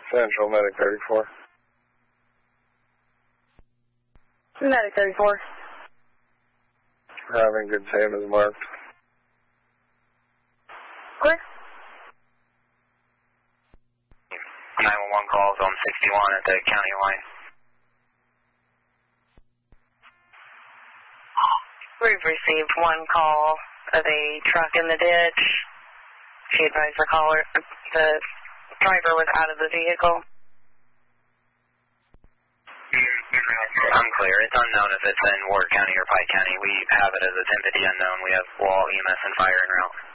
Central, Medic 34. Medic 34. Having good save as marked. Clear. 911 call, zone 61 at the county line. We've received one call of a truck in the ditch. She advised the driver was out of the vehicle. Unclear. It's unknown if it's in Ward County or Pike County. We have it as a 1050 unknown. We have wall, EMS, and fire en route.